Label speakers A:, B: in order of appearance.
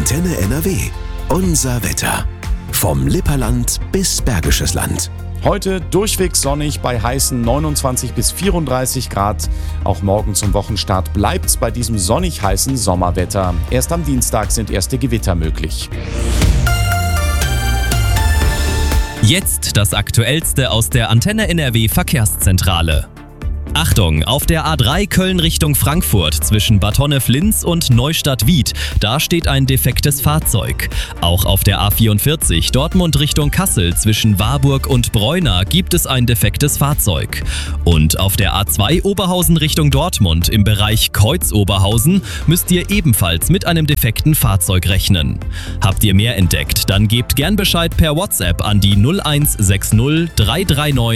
A: Antenne NRW. Unser Wetter. Vom Lipperland bis Bergisches Land.
B: Heute durchweg sonnig bei heißen 29 bis 34 Grad. Auch morgen zum Wochenstart bleibt's bei diesem sonnig heißen Sommerwetter. Erst am Dienstag sind erste Gewitter möglich.
C: Jetzt das Aktuellste aus der Antenne NRW Verkehrszentrale. Achtung, auf der A3 Köln Richtung Frankfurt zwischen Bad Honnef-Linz und Neustadt-Wied, da steht ein defektes Fahrzeug. Auch auf der A44 Dortmund Richtung Kassel zwischen Warburg und Breuna gibt es ein defektes Fahrzeug. Und auf der A2 Oberhausen Richtung Dortmund im Bereich Kreuz-Oberhausen müsst ihr ebenfalls mit einem defekten Fahrzeug rechnen. Habt ihr mehr entdeckt, dann gebt gern Bescheid per WhatsApp an die 0160 339